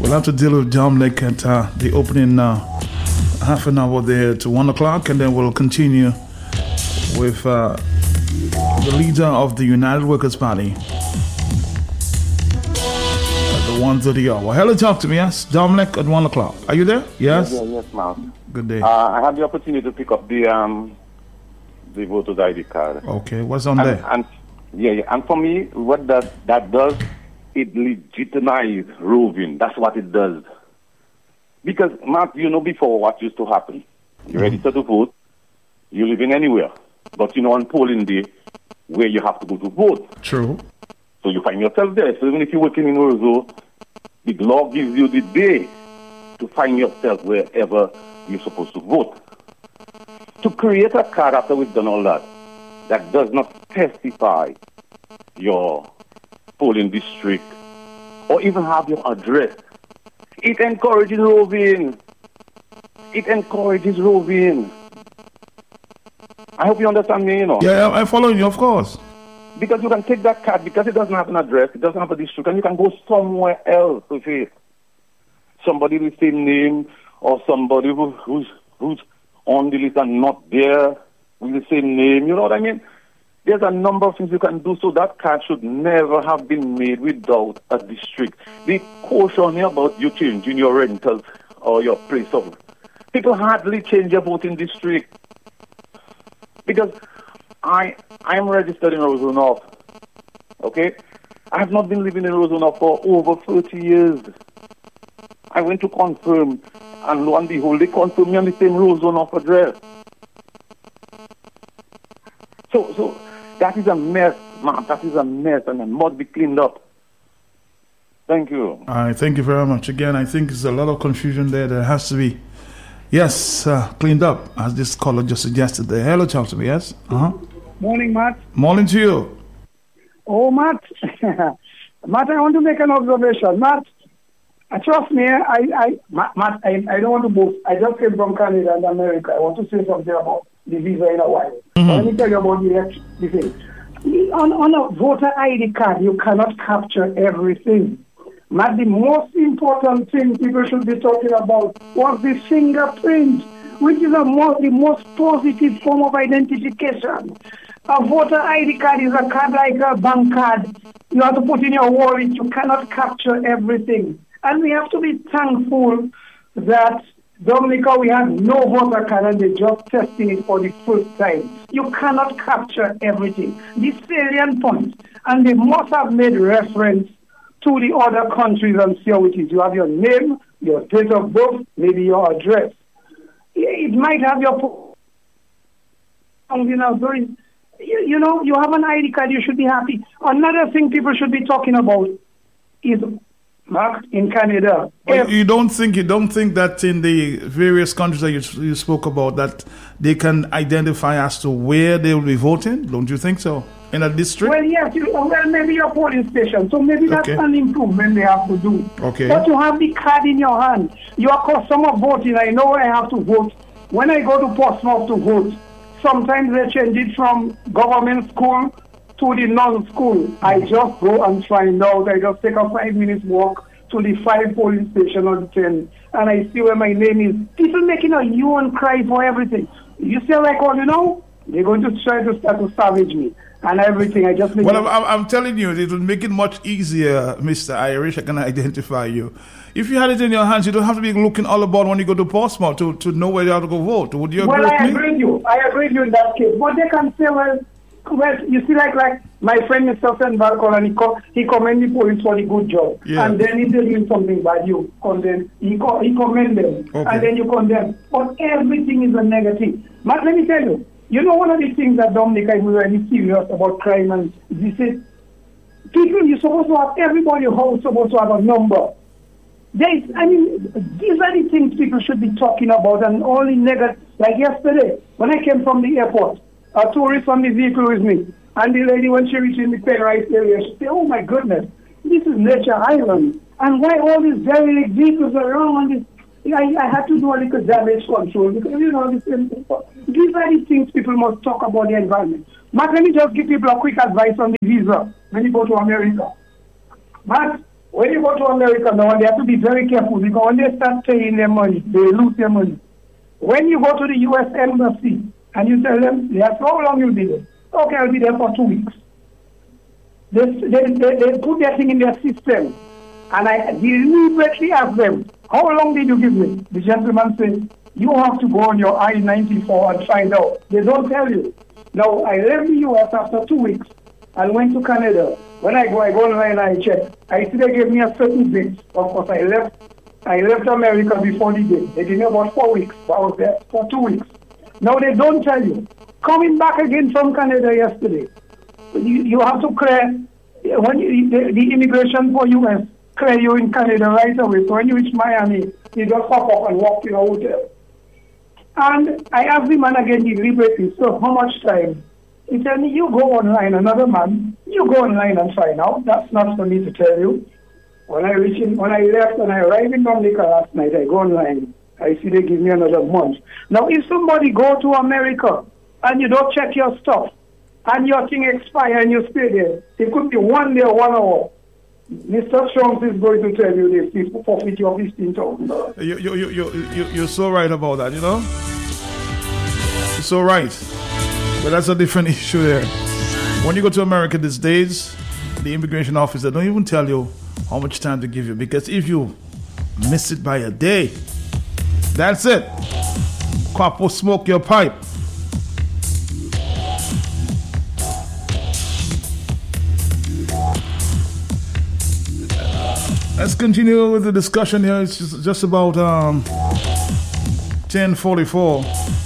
We'll have to deal with Dominic at the opening half an hour there to 1 o'clock, and then we'll continue with the leader of the United Workers' Party at the 1:30 hour. Hello, talk to me, yes? Dominic at 1 o'clock. Are you there? Yes? Yes, ma'am. Good day. I had the opportunity to pick up the voter's ID card. Okay, what's on there? And for me, what that does, it legitimizes roving. That's what it does. Because, Mark, before what used to happen. You register to vote, you live in anywhere. But on polling day, where you have to go to vote. True. So you find yourself there. So even if you're working in Roseau, the law gives you the day to find yourself wherever you're supposed to vote. To create a card after we've done all that does not specify your polling district or even have your address, it encourages roving. I hope you understand me, Yeah, I follow you, of course. Because you can take that card, because it doesn't have an address, it doesn't have a district, and you can go somewhere else with it. Somebody with the same name, or somebody who's on the list and not there with the same name, you know what I mean? There's a number of things you can do, so that card should never have been made without a district. The caution here about you changing your rentals or your place of... People hardly change their voting district. Because I am registered in Roseau North, okay? I have not been living in Roseau North for over 30 years. I went to confirm, and lo and behold, they confirmed me on the same Roseau North address. So that is a mess, man. That is a mess, and it must be cleaned up. Thank you. All right, thank you very much. Again, I think there's a lot of confusion there that has to be, cleaned up, as this caller just suggested there. Hello, talk to me, yes? Morning, Matt. Morning to you. Oh, Matt. Matt, I want to make an observation. Matt, trust me, Matt, I don't want to boast. I just came from Canada and America. I want to say something about the visa in a while. Let me tell you about the thing. On a voter ID card, you cannot capture everything. Matt, the most important thing people should be talking about was the fingerprint, which is the most positive form of identification. A voter ID card is a card like a bank card. You have to put in your wallet. You cannot capture everything. And we have to be thankful that Dominica, we had no voter card and they just testing it for the first time. You cannot capture everything. The salient point, and they must have made reference to the other countries and see how it is. You have your name, your date of birth, maybe your address. It might have your... you have an ID card, you should be happy. Another thing people should be talking about is, Mark, in Canada. You don't think that in the various countries that you spoke about that they can identify as to where they will be voting? Don't you think so? In a district? Well, yes. Maybe your polling station. So maybe that's an improvement they have to do. Okay. But to have the card in your hand, you are customer voting. I know I have to vote. When I go to Portsmouth to vote, sometimes they change it from government school to the non-school. I just go and find out. I just take a 5 minutes walk to the 5 polling station or the 10, and I see where my name is. People making a hue and cry for everything. You see like all they're going to try to start to savage me and everything. I just I'm telling you, it will make it much easier, Mr. Irish. I can identify you. If you had it in your hands, you don't have to be looking all about when you go to Portsmouth to know where you have to go vote. Would you agree with me? I agree with you. I agree with you in that case. But they can say, well, you see, like my friend Mr. Senval called and he commend the police for the good job. Yeah. And then if they're doing something bad, you condemn. He commend them. Okay. And then you condemn. But everything is a negative. But let me tell you, one of the things that Dominica is really serious about crime and this people, you're supposed to have, everybody who's supposed to have a number. These are the things people should be talking about, and only negative. Like yesterday, when I came from the airport, a tourist on the vehicle with me, and the lady, when she reached in the Penrice area, she said, oh my goodness, this is Nature Island, and why all these derelict vehicles around this? I had to do a little damage control, because these are the things people must talk about the environment. But let me just give people a quick advice on the visa when you go to America. But when you go to America now, they have to be very careful because when they start paying their money, they lose their money. When you go to the U.S. Embassy and you tell them, yes, how long you'll be there? Okay, I'll be there for 2 weeks. They put their thing in their system. And I deliberately ask them, how long did you give me? The gentleman said, you have to go on your I-94 and find out. They don't tell you. Now, I left the U.S. after 2 weeks and went to Canada. When I go online and I check. I see they gave me a certain date. Of course, I left America before the date. They gave me about 4 weeks. So I was there for 2 weeks. Now, they don't tell you. Coming back again from Canada yesterday, you have to clear, when the immigration for U.S. clear you in Canada right away. So when you reach Miami, you just pop up and walk to your hotel. And I asked the man again deliberately, so how much time? He told me, you go online, another man, you go online and find out. That's not for me to tell you. When I left and I arrived in Dominica last night, I go online. I see they give me another month. Now, if somebody go to America and you don't check your stuff and your thing expire and you stay there, it could be 1 day or 1 hour. Mr. Trump is going to tell you this, people forfeit your $15,000. You're so right about that, you know? You're so right. But that's a different issue there. When you go to America these days, the immigration officer don't even tell you how much time to give you, because if you miss it by a day, that's it. Cop will smoke your pipe. Let's continue with the discussion here. It's just about 10:44.